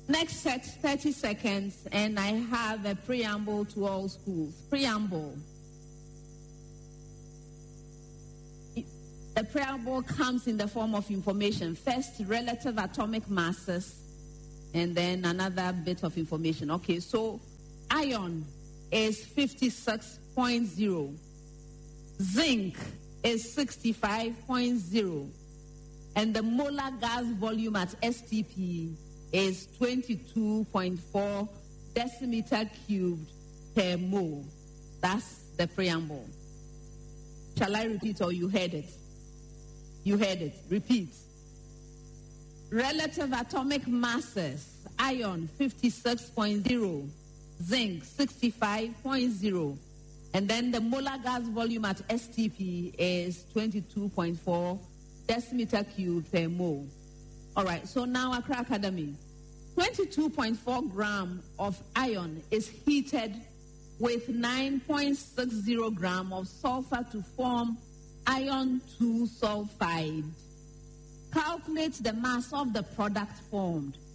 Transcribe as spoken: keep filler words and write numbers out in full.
Next set, thirty seconds, and I have a preamble to all schools. Preamble. The preamble comes in the form of information. First, relative atomic masses, and then another bit of information. Okay, so iron is fifty-six point zero. Zinc is sixty-five point zero. And the molar gas volume at S T P is twenty-two point four decimeter cubed per mole. That's the preamble. Shall I repeat, or you heard it? You heard it. Repeat. Relative atomic masses: iron fifty-six point zero, zinc sixty-five point zero, and then the molar gas volume at S T P is twenty-two point four decimeter cubed per mole. All right, so now Accra Academy. twenty-two point four gram of iron is heated with nine point six zero gram of sulfur to form iron two sulfide. Calculate the mass of the product formed.